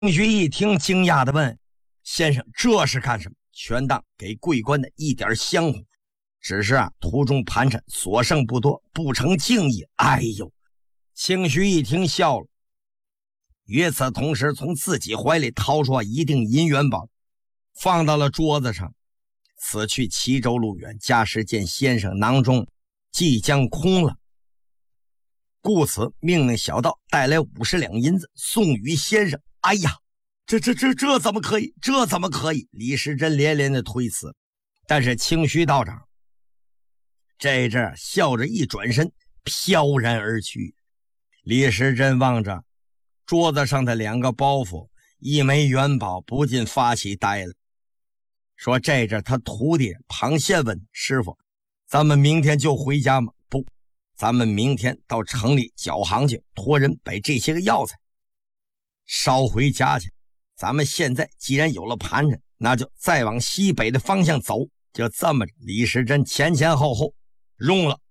徐一听，惊讶地问：“先生，这是干什么？”全当给贵官的一点香火，只是途中盘缠所剩不多，不成敬意。哎呦！清徐一听笑了，与此同时，从自己怀里掏出一锭银元宝，放到了桌子上。此去齐州路远，家时见先生囊中即将空了，故此命令小道带来50两银子送与先生。哎呀，这怎么可以？这怎么可以？李时珍连连的推辞，但是清徐道长这阵笑着一转身，飘然而去。李时珍望着桌子上的2个包袱，一枚元宝，不禁发起呆了。说这阵他徒弟庞宪问：“师傅，咱们明天就回家吗？”“不，咱们明天到城里缴行去，托人把这些个药材捎回家去。咱们现在既然有了盘缠，那就再往西北的方向走。”就这么着，李时珍前前后后用了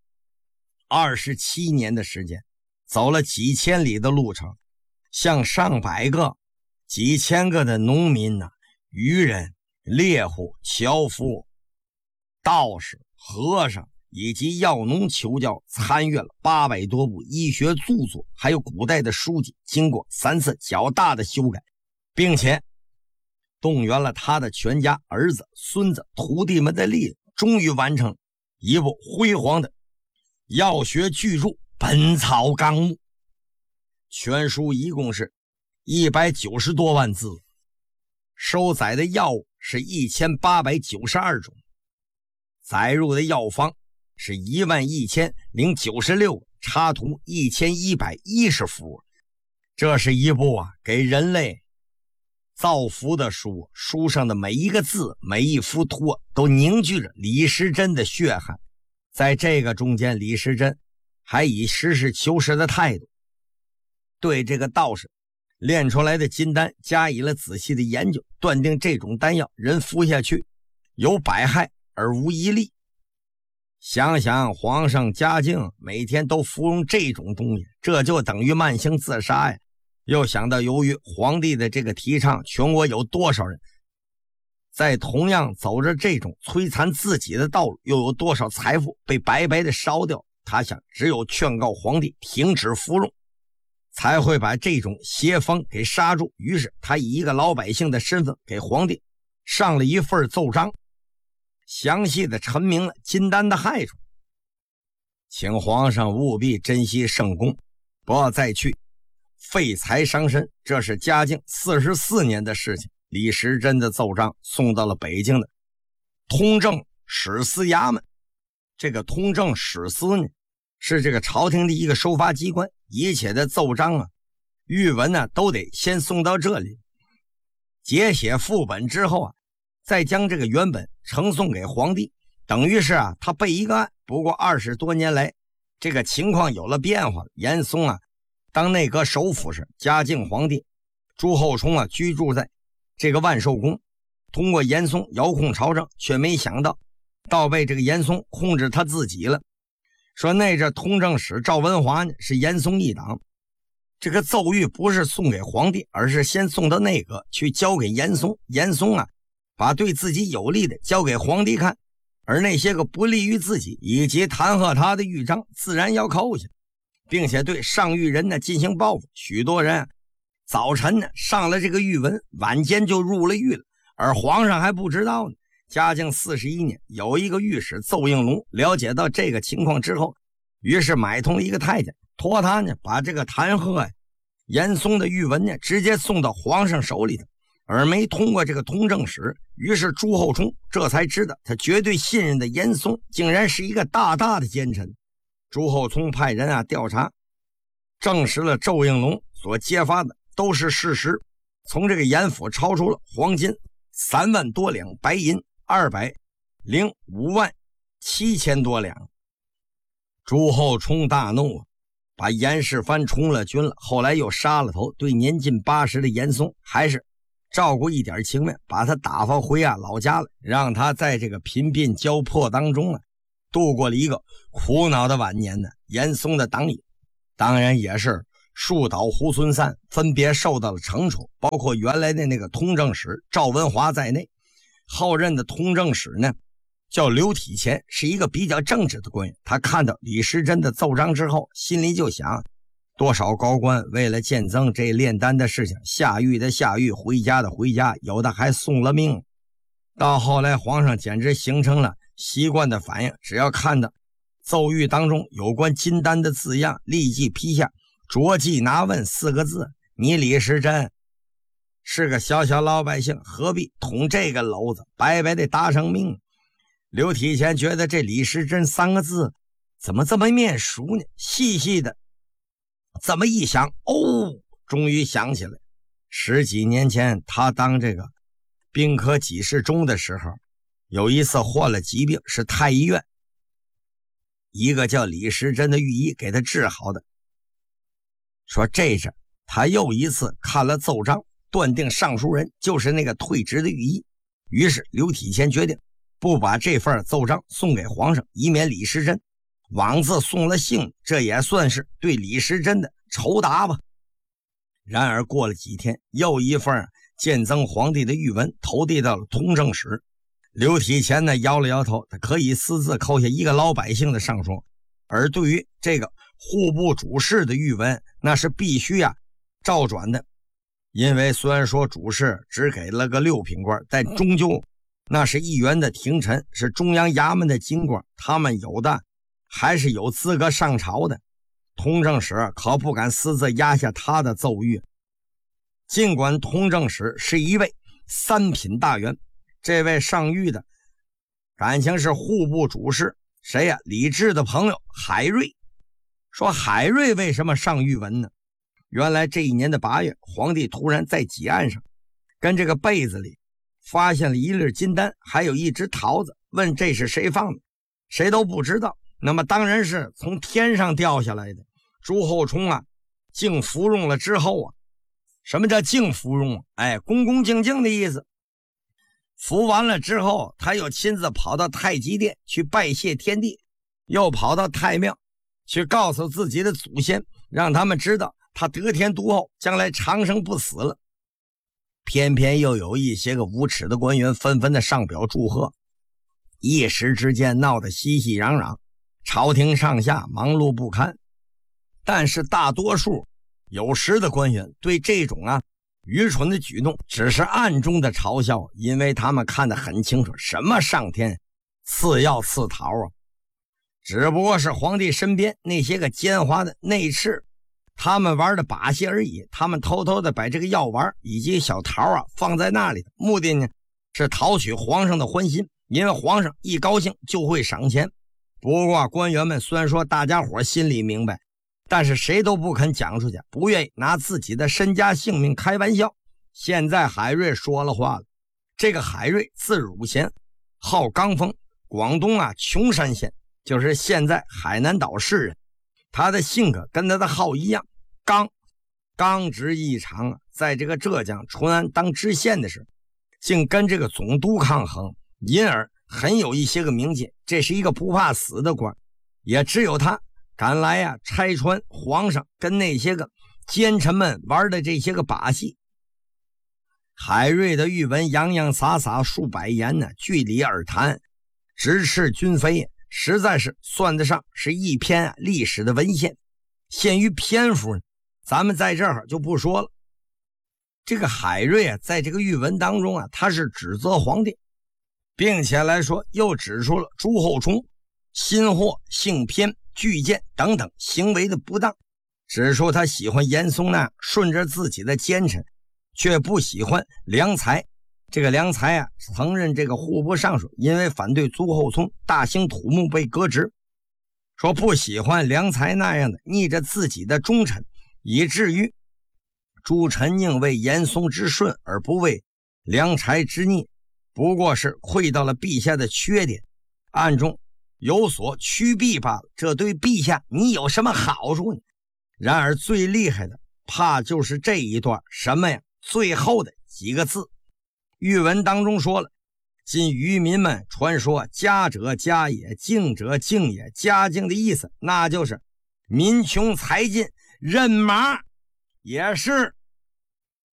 27年的时间，走了几千里的路程，向上百个、几千个的农民渔人、猎户、樵夫、道士、和尚以及药农求教，参阅了800多部医学著作，还有古代的书籍，经过3次较大的修改，并且动员了他的全家儿子、孙子、徒弟们的力量，终于完成一部辉煌的药学巨著《本草纲目》。全书一共是190多万字，收载的药物是1892种，载入的药方是11096个，插图1110幅。这是一部给人类造福的书，书上的每一个字、每一幅图都凝聚着李时珍的血汗。在这个中间，李时珍还以实事求是的态度对这个道士炼出来的金丹加以了仔细的研究，断定这种丹药人服下去有百害而无一利。想想皇上嘉靖每天都服用这种东西，这就等于慢性自杀呀。又想到由于皇帝的这个提倡，全国有多少人在同样走着这种摧残自己的道路，又有多少财富被白白的烧掉。他想只有劝告皇帝停止服用，才会把这种邪风给杀住。于是他以一个老百姓的身份给皇帝上了一份奏章，详细的陈明了金丹的害处，请皇上务必珍惜圣功，不要再去废财伤身。这是嘉靖44年的事情。李时珍的奏章送到了北京的通政史司衙门。这个通政史司呢，是这个朝廷的一个收发机关，一切的奏章谕文都得先送到这里，节写副本之后再将这个原本呈送给皇帝，等于是他备一个案。不过20多年来，这个情况有了变化。严嵩当内阁首辅时，嘉靖皇帝朱厚熜居住在这个万寿宫，通过严嵩遥控朝政，却没想到被这个严嵩控制他自己了。说那这通政使赵文华呢是严嵩一党，这个奏谕不是送给皇帝，而是先送到内阁去交给严嵩。严嵩把对自己有利的交给皇帝看，而那些个不利于自己以及弹劾他的谕章自然要扣下，并且对上谕人进行报复。许多人早晨上了这个谕文，晚间就入了狱了，而皇上还不知道呢。嘉靖41年，有一个御史奏应龙了解到这个情况之后，于是买通了一个太监，托他把这个弹劾严嵩的谕文直接送到皇上手里头，而没通过这个通政使。于是朱厚熜这才知道，他绝对信任的严嵩竟然是一个大大的奸臣。朱厚熜派人调查，证实了周应龙所揭发的都是事实。从这个严府抄出了黄金3万多两，白银205万7千多两。朱厚熜大怒，把严世蕃充了军了，后来又杀了头。对年近80的严嵩还是照顾一点情面，把他打发回老家了，让他在这个贫病交迫当中度过了一个苦恼的晚年呢。严嵩的党羽当然也是树倒猢狲散，分别受到了惩处，包括原来的那个通政使赵文华在内。后任的通政使呢叫刘体乾，是一个比较正直的官员。他看到李时珍的奏章之后，心里就想，多少高官为了见增这炼丹的事情，下狱的下狱，回家的回家，有的还送了命。到后来皇上简直形成了习惯的反应，只要看到奏谕当中有关金丹的字样，立即批下着记拿问4个字。你李时珍是个小小老百姓，何必捅这个篓子，白白的搭上命。刘体乾觉得这李时珍3个字怎么这么面熟呢？细细的这么一想，终于想起来，10几年前他当这个兵科给事中的时候，有一次患了疾病，是太医院一个叫李时珍的御医给他治好的。说这阵他又一次看了奏章，断定上书人就是那个退职的御医。于是刘体乾决定不把这份奏章送给皇上，以免李时珍枉自送了性，这也算是对李时珍的酬答吧。然而过了几天，又一份见增皇帝的谕文投递到了通政使。刘体乾呢摇了摇头，他可以私自扣下一个老百姓的上书，而对于这个户部主事的谕文，那是必须照转的。因为虽然说主事只给了个6品官，但终究那是议员的廷臣，是中央衙门的京官，他们有的还是有资格上朝的。通政使可不敢私自压下他的奏谕。尽管通政使是一位3品大员，这位上谕的感情是户部主事谁呀？李治的朋友海瑞。说海瑞为什么上谕文呢？原来这一年的8月，皇帝突然在几案上跟这个被子里发现了一粒金丹，还有一只桃子，问这是谁放的，谁都不知道。那么当然是从天上掉下来的。朱厚熜竟服用了之后什么叫竟服用？恭恭敬敬的意思。服完了之后，他又亲自跑到太极殿去拜谢天地，又跑到太庙去告诉自己的祖先，让他们知道他得天独厚，将来长生不死了。偏偏又有一些个无耻的官员纷纷的上表祝贺，一时之间闹得熙熙攘攘，朝廷上下忙碌不堪。但是大多数有识的官员对这种愚蠢的举动只是暗中的嘲笑，因为他们看得很清楚，什么上天赐药赐桃只不过是皇帝身边那些个奸猾的内侍他们玩的把戏而已。他们偷偷的把这个药丸以及小桃放在那里的目的呢，是讨取皇上的欢心，因为皇上一高兴就会赏钱。不过官员们虽然说大家伙心里明白，但是谁都不肯讲出去，不愿意拿自己的身家性命开玩笑。现在海瑞说了话了。这个海瑞字汝贤，号刚峰，广东琼山县，就是现在海南岛市人。他的性格跟他的号一样，刚直异常在这个浙江淳安当知县的时候，竟跟这个总督抗衡，因而很有一些个名气。这是一个不怕死的官，也只有他敢来拆穿皇上跟那些个奸臣们玩的这些个把戏。海瑞的谕文洋洋洒洒数百言据理而谈，直斥君非，实在是算得上是一篇历史的文献。限于篇幅咱们在这儿就不说了。这个海瑞在这个谕文当中他是指责皇帝，并且来说又指出了朱厚熜心惑性偏拒谏等等行为的不当，指出他喜欢严嵩顺着自己的奸臣，却不喜欢良才。这个良才曾任这个户部尚书，因为反对朱厚熜大兴土木被革职，说不喜欢良才那样的逆着自己的忠臣，以至于诸臣宁为严嵩之顺而不为良才之逆，不过是窥到了陛下的缺点，暗中有所趋避罢了。这对陛下你有什么好处呢？然而最厉害的怕就是这一段什么呀？最后的几个字。谕文当中说了，今渔民们传说家者家也，敬者敬也，家境的意思那就是民穷财尽，人马也是。